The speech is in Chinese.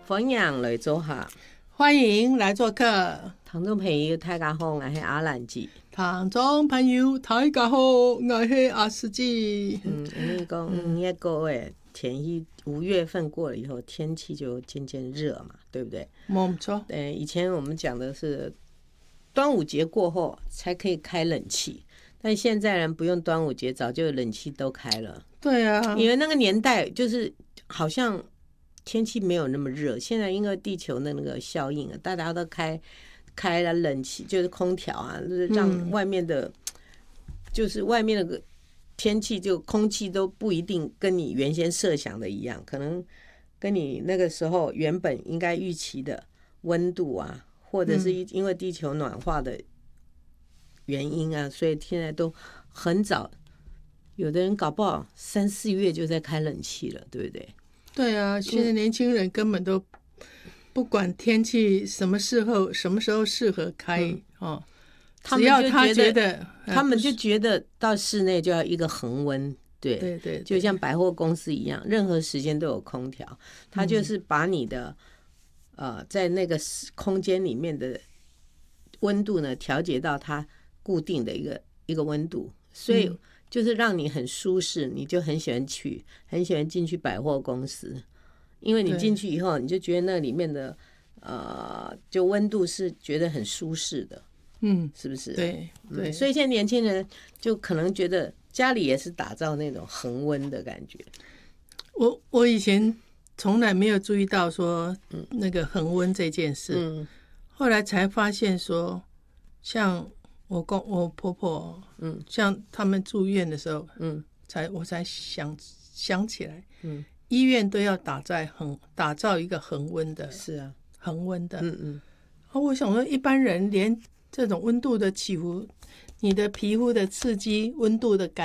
分享来做客， 欢迎来做客。 听众朋友大家好，我是阿兰姐。 听众朋友大家好，我是阿司姐。 因为讲5个月天气5月份过了以后，天气就渐渐热嘛，对不对？ 没错。 以前我们讲的是端午节过后才可以开冷气，但现在人不用端午节，早就冷气都开了。 对啊， 因为那个年代就是好像天气没有那么热，现在因为地球的那个效应啊，大家都开了冷气，就是空调啊，让外面的，就是外面的天气就空气都不一定跟你原先设想的一样，可能跟你那个时候原本应该预期的温度啊，或者是因为地球暖化的原因啊，所以现在都很早。有的人搞不好3、4月就在开冷气了，对不对？ 对啊，现在年轻人根本都不管天气什么时候适合开只要他觉得， 他们就觉得到室内就要一个恒温，对，就像百货公司一样，任何时间都有空调，它就是把你的在那个空间里面的温度呢调节到它固定的一个温度，所以就是让你很舒适，你就很喜欢进去百货公司，因为你进去以后，你就觉得那里面的就温度是觉得很舒适的，是不是？ 对， 所以现在年轻人就可能觉得家里也是打造那种恒温的感觉。 我以前从来没有注意到说那个恒温这件事，后来才发现说，像我婆婆，像他们住院的时候，我才想起来，医院都要打造一个恒温的， 是啊， 恒温的，我想说，一般人连这种温度的起伏，你的皮肤的刺激、温度的感